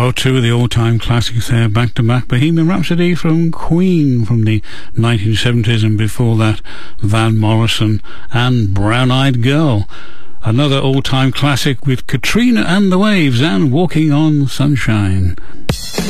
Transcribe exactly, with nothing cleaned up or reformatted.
Oh, two of the all-time classics there, back-to-back. Bohemian Rhapsody from Queen from the nineteen seventies, and before that, Van Morrison and Brown Eyed Girl. Another all-time classic with Katrina and the Waves and Walking on Sunshine.